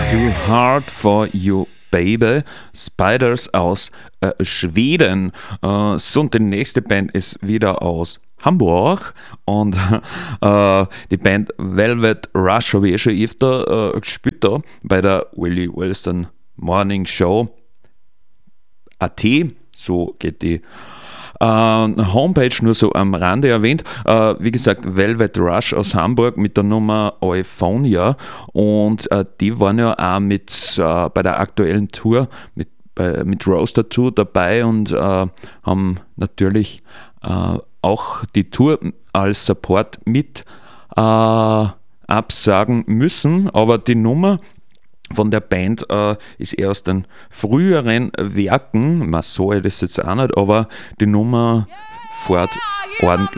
Too Hard for You Baby, Spiders aus Schweden. So, und die nächste Band ist wieder aus Hamburg und die Band Velvet Rush habe ich schon öfter gespielt da bei der Willie Wilson Morning Show AT, so geht die Homepage nur so am Rande erwähnt. Wie gesagt, Velvet Rush aus Hamburg mit der Nummer Euphonia, und die waren ja auch bei der aktuellen Tour mit Roaster Tour dabei und haben natürlich auch die Tour als Support mit absagen müssen, aber die Nummer von der Band ist eher aus den früheren Werken, man soll das jetzt auch nicht, aber die Nummer fährt ordentlich.